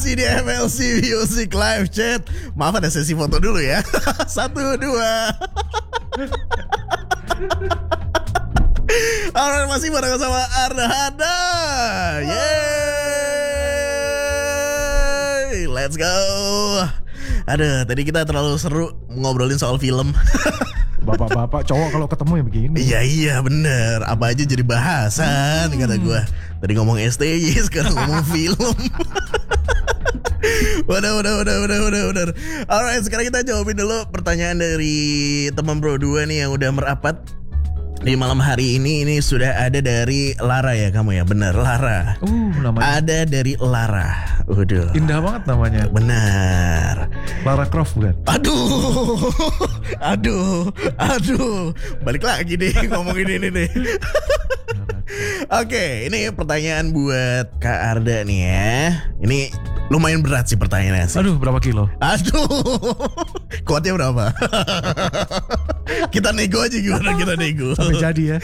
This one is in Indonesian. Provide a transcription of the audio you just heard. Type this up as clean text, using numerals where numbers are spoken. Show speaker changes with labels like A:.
A: masih di MLC Music Live Chat. Maaf ada sesi foto dulu ya. 1, 2. Alright, masih bareng sama Arda Hada. Yeay, let's go. Aduh, tadi kita terlalu seru ngobrolin soal film.
B: Bapak-bapak cowok kalau ketemu ya begini.
A: Iya bener. Apa aja jadi bahasan kata gue. Tadi ngomong STY, sekarang ngomong film. Udah. Alright, sekarang kita jawabin dulu pertanyaan dari teman Bro 2 nih yang udah merapat di malam hari ini. Ini sudah ada dari Lara ya kamu ya? Bener, Lara.
B: Namanya.
A: Ada dari Lara. Udah.
B: Indah banget namanya.
A: Benar.
B: Lara Croft bukan?
A: Aduh. Balik lagi deh ngomongin ini nih. Oke, ini pertanyaan buat Kak Arda nih ya. Ini lumayan berat sih pertanyaannya sih.
B: Aduh, berapa kilo?
A: Kuatnya berapa? Kita nego aja gimana kita nego.
B: Sampai jadi ya.